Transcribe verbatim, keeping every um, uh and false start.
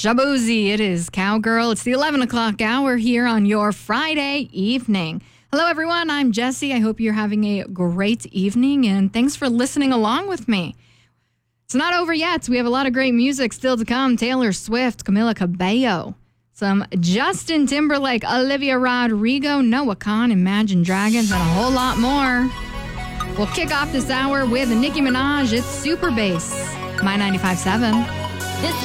Shaboozey. It is Cowgirl. It's the eleven o'clock hour here on your Friday evening. Hello, everyone. I'm Jessie. I hope you're having a great evening, and thanks for listening along with me. It's not over yet. We have a lot of great music still to come. Taylor Swift, Camila Cabello, some Justin Timberlake, Olivia Rodrigo, Noah Kahan, Imagine Dragons, and a whole lot more. We'll kick off this hour with Nicki Minaj. It's Super Bass, My ninety-five point seven.